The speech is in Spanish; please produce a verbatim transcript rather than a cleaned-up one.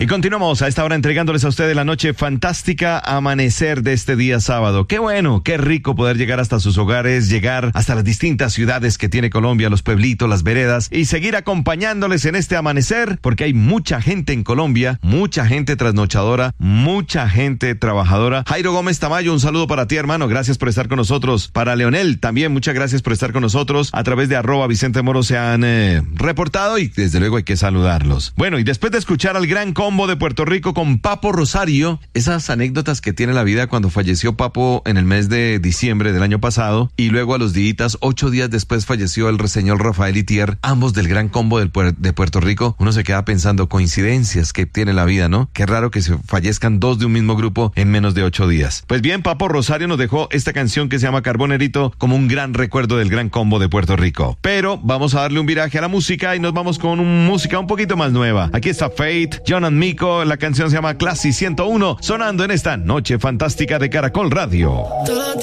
Y continuamos a esta hora entregándoles a ustedes la noche fantástica amanecer de este día sábado. Qué bueno, qué rico poder llegar hasta sus hogares, llegar hasta las distintas ciudades que tiene Colombia, los pueblitos, las veredas, y seguir acompañándoles en este amanecer, porque hay mucha gente en Colombia, mucha gente trasnochadora, mucha gente trabajadora. Jairo Gómez Tamayo, un saludo para ti, hermano, gracias por estar con nosotros. Para Leonel, también muchas gracias por estar con nosotros. A través de arroba Vicente Moro se han eh, reportado y desde luego hay que saludarlos. Bueno, y después de escuchar al gran combo de Puerto Rico con Papo Rosario, esas anécdotas que tiene la vida cuando falleció Papo en el mes de diciembre del año pasado, y luego a los días, ocho días después falleció el señor Rafael Itier, ambos del gran combo del puer- de Puerto Rico. Uno se queda pensando, coincidencias que tiene la vida, ¿no? Qué raro que se fallezcan dos de un mismo grupo en menos de ocho días. Pues bien, Papo Rosario nos dejó esta canción que se llama Carbonerito como un gran recuerdo del gran combo de Puerto Rico. Pero vamos a darle un viraje a la música y nos vamos con una música un poquito más nueva. Aquí está Fate, John and Mico, la canción se llama Classy ciento uno, sonando en esta noche fantástica de Caracol Radio.